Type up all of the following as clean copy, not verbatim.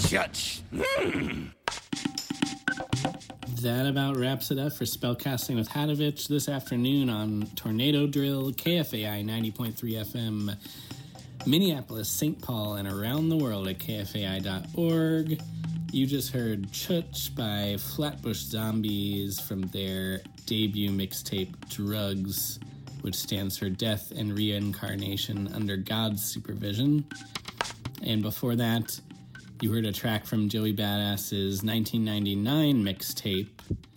Chutch. That about wraps it up for Spellcasting with Hadovich this afternoon on Tornado Drill, KFAI 90.3 FM, Minneapolis, St. Paul, and around the world at kfai.org. You just heard Chutch by Flatbush Zombies from their debut mixtape, Drugs, which stands for Death and Reincarnation Under God's Supervision. And before that, you heard a track from Joey Badass's 1999 mixtape,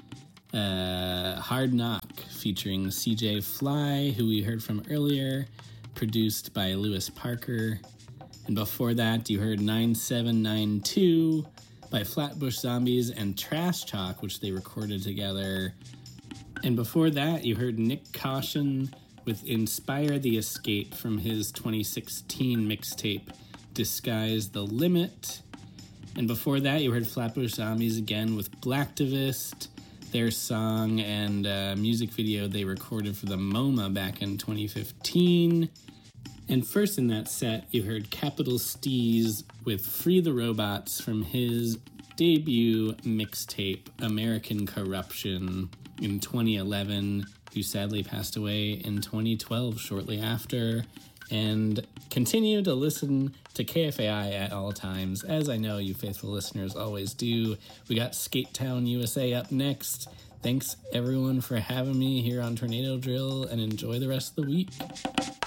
Hard Knock, featuring CJ Fly, who we heard from earlier, produced by Lewis Parker. And before that, you heard 9792 by Flatbush Zombies and Trash Talk, which they recorded together. And before that, you heard Nick Caution with Inspire the Escape from his 2016 mixtape, Disguise the Limit. And before that, you heard Flatbush Zombies again with Blacktivist, their song and music video they recorded for the MoMA back in 2015. And first in that set, you heard Capital Steez with Free the Robots from his debut mixtape, American Corruption, in 2011, who sadly passed away in 2012 shortly after. And continue to listen to KFAI at all times, as I know you faithful listeners always do. We got Skate Town USA up next. Thanks everyone for having me here on Tornado Drill, and enjoy the rest of the week.